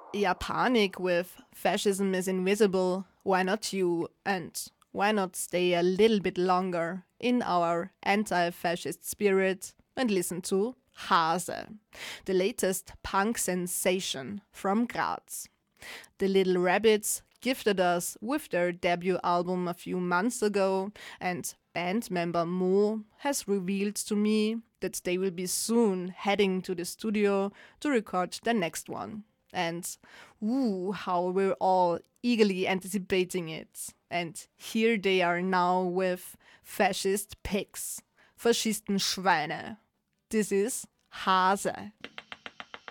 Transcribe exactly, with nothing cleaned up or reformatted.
Yeah, panic with fascism is invisible. Why not you? And why not stay a little bit longer in our anti fascist spirit and listen to Hase, the latest punk sensation from Graz. The Little Rabbits gifted us with their debut album a few months ago, and band member Mo has revealed to me that they will be soon heading to the studio to record the next one. And ooh, how we're all eagerly anticipating it. And here they are now with Fascist Pigs, Faschisten Schweine. This is Hase.